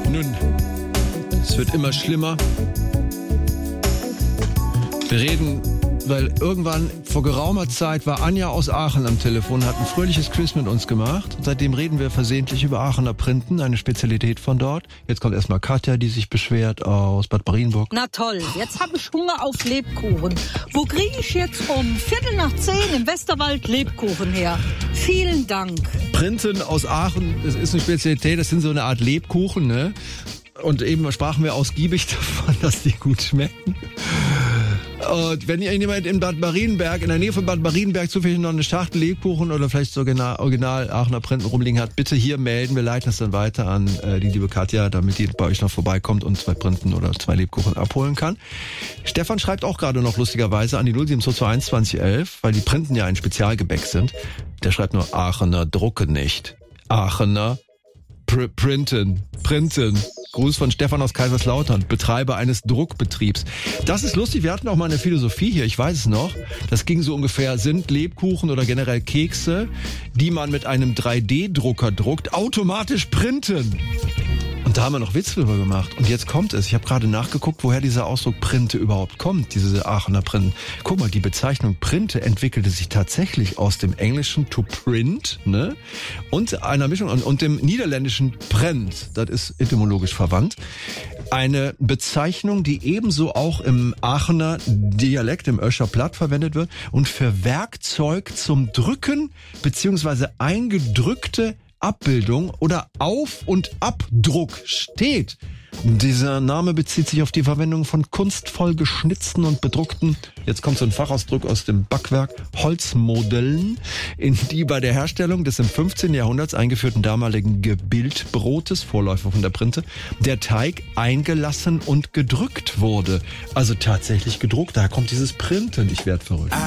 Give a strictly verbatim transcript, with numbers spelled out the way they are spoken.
Nun, es wird immer schlimmer. Wir reden, weil irgendwann vor geraumer Zeit war Anja aus Aachen am Telefon, hat ein fröhliches Quiz mit uns gemacht. Und seitdem reden wir versehentlich über Aachener Printen, eine Spezialität von dort. Jetzt kommt erstmal Katja, die sich beschwert aus Bad Marienburg. Na toll, jetzt habe ich Hunger auf Lebkuchen. Wo kriege ich jetzt um Viertel nach zehn im Westerwald Lebkuchen her? Vielen Dank. Printen aus Aachen, das ist eine Spezialität, das sind so eine Art Lebkuchen, ne? Und eben sprachen wir ausgiebig davon, dass die gut schmecken. Und wenn jemand in Bad Marienberg, in der Nähe von Bad Marienberg zufällig noch eine Schachtel Lebkuchen oder vielleicht sogar original Aachener Printen rumliegen hat, bitte hier melden. Wir leiten das dann weiter an äh, die liebe Katja, damit die bei euch noch vorbeikommt und zwei Printen oder zwei Lebkuchen abholen kann. Stefan schreibt auch gerade noch lustigerweise an die null sieben zwei zwei eins zwanzig elf, weil die Printen ja ein Spezialgebäck sind. Der schreibt nur Aachener drucke nicht. Aachener pr- printen. Printen. Gruß von Stefan aus Kaiserslautern, Betreiber eines Druckbetriebs. Das ist lustig, wir hatten auch mal eine Philosophie hier, ich weiß es noch. Das ging so ungefähr, sind Lebkuchen oder generell Kekse, die man mit einem drei D Drucker druckt, automatisch printen. Und da haben wir noch Witz drüber gemacht. Und jetzt kommt es. Ich habe gerade nachgeguckt, woher dieser Ausdruck Printe überhaupt kommt, diese Aachener Printen. Guck mal, die Bezeichnung Printe entwickelte sich tatsächlich aus dem Englischen to print, ne? Und einer Mischung und, und dem niederländischen Prent. Das ist etymologisch verwandt. Eine Bezeichnung, die ebenso auch im Aachener Dialekt, im Öscher Platt verwendet wird und für Werkzeug zum Drücken beziehungsweise eingedrückte Abbildung oder Auf- und Abdruck steht. Dieser Name bezieht sich auf die Verwendung von kunstvoll geschnitzten und bedruckten, jetzt kommt so ein Fachausdruck aus dem Backwerk, Holzmodellen, in die bei der Herstellung des im fünfzehnten Jahrhunderts eingeführten damaligen Gebildbrotes, Vorläufer von der Printe, der Teig eingelassen und gedrückt wurde. Also tatsächlich gedruckt, daher kommt dieses Printen, ich werd verrückt.